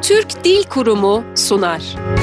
Türk Dil Kurumu sunar.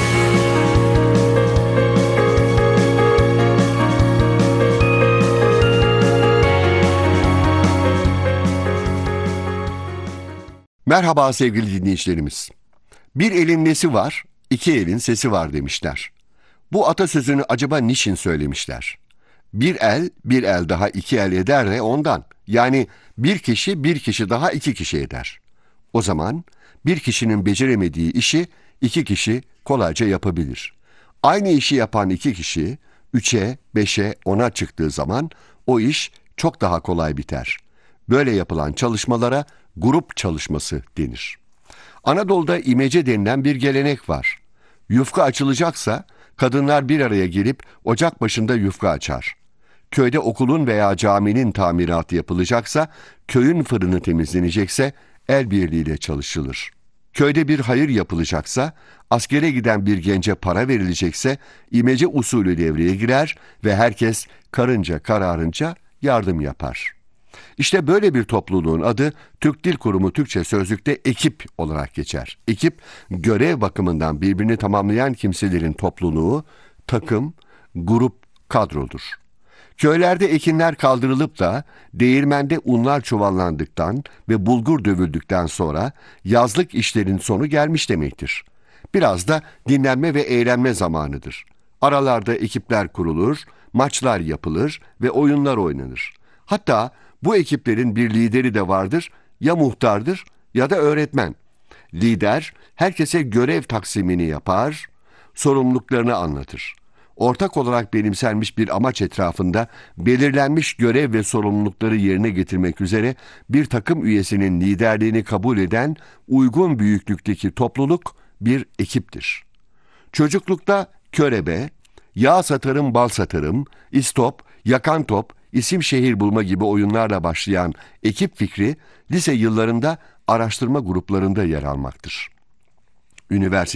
Merhaba sevgili dinleyicilerimiz. Bir elin nesi var, iki elin sesi var demişler. Bu atasözünü acaba niçin söylemişler? Bir el daha iki el eder de ondan. Yani bir kişi daha iki kişi eder. O zaman bir kişinin beceremediği işi iki kişi kolayca yapabilir. Aynı işi yapan iki kişi 3'e, 5'e, 10'a çıktığı zaman o iş çok daha kolay biter. Böyle yapılan çalışmalara grup çalışması denir. Anadolu'da imece denilen bir gelenek var. Yufka açılacaksa kadınlar bir araya gelip ocak başında yufka açar. Köyde okulun veya caminin tamiratı yapılacaksa, köyün fırını temizlenecekse el birliğiyle çalışılır. Köyde bir hayır yapılacaksa, askere giden bir gence para verilecekse imece usulü devreye girer ve herkes karınca kararınca yardım yapar. İşte böyle bir topluluğun adı Türk Dil Kurumu Türkçe Sözlük'te ekip olarak geçer. Ekip, görev bakımından birbirini tamamlayan kimselerin topluluğu, takım, grup, kadrodur. Köylerde ekinler kaldırılıp da değirmende unlar çuvallandıktan ve bulgur dövüldükten sonra yazlık işlerin sonu gelmiş demektir. Biraz da dinlenme ve eğlenme zamanıdır. Aralarda ekipler kurulur, maçlar yapılır ve oyunlar oynanır. Hatta bu ekiplerin bir lideri de vardır, ya muhtardır ya da öğretmen. Lider herkese görev taksimini yapar, sorumluluklarını anlatır. Ortak olarak benimsenmiş bir amaç etrafında belirlenmiş görev ve sorumlulukları yerine getirmek üzere bir takım üyesinin liderliğini kabul eden uygun büyüklükteki topluluk bir ekiptir. Çocuklukta körebe, yağ satarım bal satarım, istop, yakan top, isim şehir bulma gibi oyunlarla başlayan ekip fikri lise yıllarında araştırma gruplarında yer almaktır. Üniversite